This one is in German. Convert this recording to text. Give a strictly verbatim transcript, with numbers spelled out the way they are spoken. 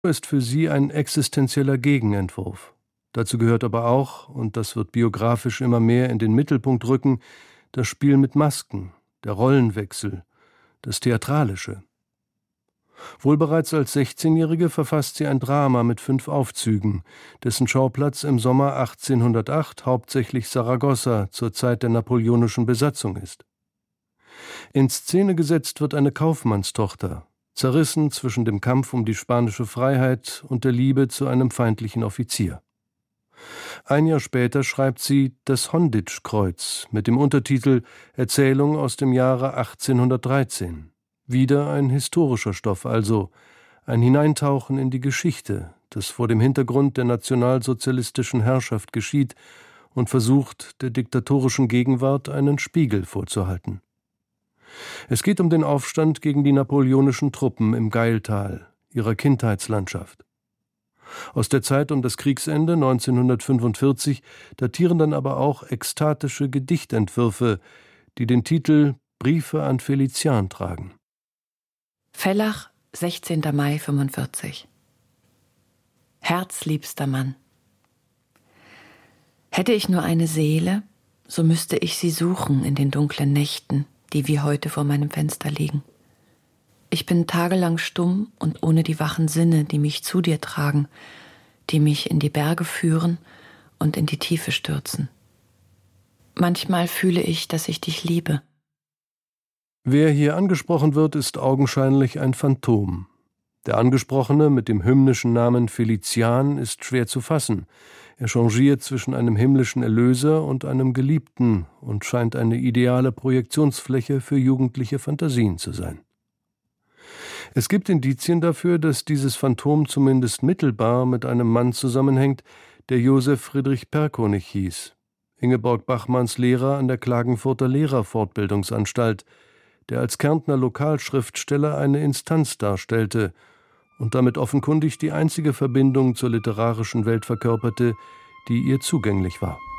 ist für sie ein existenzieller Gegenentwurf. Dazu gehört aber auch, und das wird biografisch immer mehr in den Mittelpunkt rücken, das Spiel mit Masken, der Rollenwechsel, das Theatralische. Wohl bereits als sechzehnjährige verfasst sie ein Drama mit fünf Aufzügen, dessen Schauplatz im Sommer achtzehnhundertacht hauptsächlich Saragossa zur Zeit der napoleonischen Besatzung ist. In Szene gesetzt wird eine Kaufmannstochter, zerrissen zwischen dem Kampf um die spanische Freiheit und der Liebe zu einem feindlichen Offizier. Ein Jahr später schreibt sie Das Honditsch-Kreuz mit dem Untertitel Erzählung aus dem Jahre achtzehnhundertdreizehn. Wieder ein historischer Stoff, also ein Hineintauchen in die Geschichte, das vor dem Hintergrund der nationalsozialistischen Herrschaft geschieht und versucht, der diktatorischen Gegenwart einen Spiegel vorzuhalten. Es geht um den Aufstand gegen die napoleonischen Truppen im Gailtal, ihrer Kindheitslandschaft. Aus der Zeit um das Kriegsende neunzehnhundertfünfundvierzig datieren dann aber auch ekstatische Gedichtentwürfe, die den Titel Briefe an Felician tragen. Vellach, sechzehnter Mai fünfundvierzig. Herzliebster Mann. Hätte ich nur eine Seele, so müsste ich sie suchen in den dunklen Nächten, die wie heute vor meinem Fenster liegen. Ich bin tagelang stumm und ohne die wachen Sinne, die mich zu dir tragen, die mich in die Berge führen und in die Tiefe stürzen. Manchmal fühle ich, dass ich dich liebe. Wer hier angesprochen wird, ist augenscheinlich ein Phantom. Der Angesprochene mit dem hymnischen Namen Felician ist schwer zu fassen. Er changiert zwischen einem himmlischen Erlöser und einem Geliebten und scheint eine ideale Projektionsfläche für jugendliche Fantasien zu sein. Es gibt Indizien dafür, dass dieses Phantom zumindest mittelbar mit einem Mann zusammenhängt, der Josef Friedrich Perkonig hieß, Ingeborg Bachmanns Lehrer an der Klagenfurter Lehrerfortbildungsanstalt, der als Kärntner Lokalschriftsteller eine Instanz darstellte und damit offenkundig die einzige Verbindung zur literarischen Welt verkörperte, die ihr zugänglich war.